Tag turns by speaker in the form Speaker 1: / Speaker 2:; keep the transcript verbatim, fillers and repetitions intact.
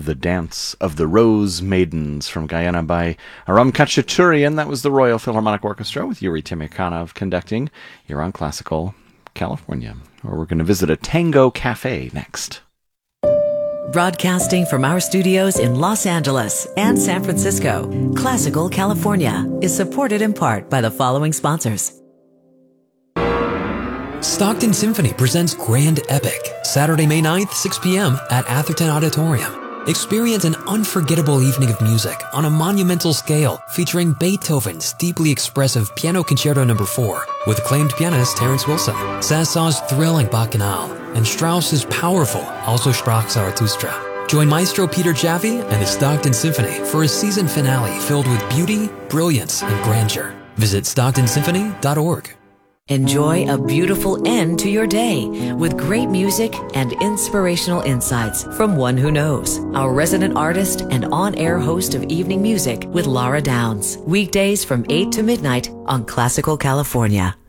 Speaker 1: The Dance of the Rose Maidens from Guyana by Aram Khachaturian. That was the Royal Philharmonic Orchestra with Yuri Timokhanov conducting here on Classical California, where we're going to visit a tango cafe next.
Speaker 2: Broadcasting from our studios in Los Angeles and San Francisco, Classical California is supported in part by the following sponsors.
Speaker 3: Stockton Symphony presents Grand Epic, Saturday, May ninth, six p.m. at Atherton Auditorium. Experience an unforgettable evening of music on a monumental scale featuring Beethoven's deeply expressive Piano Concerto number four with acclaimed pianist Terence Wilson, Sassau's thrilling Bacchanal, and Strauss's powerful Also sprach Zarathustra. Join Maestro Peter Jaffe and the Stockton Symphony for a season finale filled with beauty, brilliance, and grandeur. Visit stockton symphony dot org.
Speaker 2: Enjoy a beautiful end to your day with great music and inspirational insights from one who knows. Our resident artist and on-air host of evening music with Laura Downs. Weekdays from eight to midnight on Classical California.